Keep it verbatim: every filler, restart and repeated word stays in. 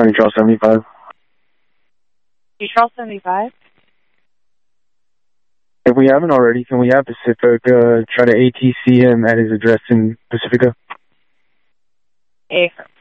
County Trail seventy-five. Trail seventy-five? If we haven't already, can we have Pacific uh, try to A T C him at his address in Pacifica? A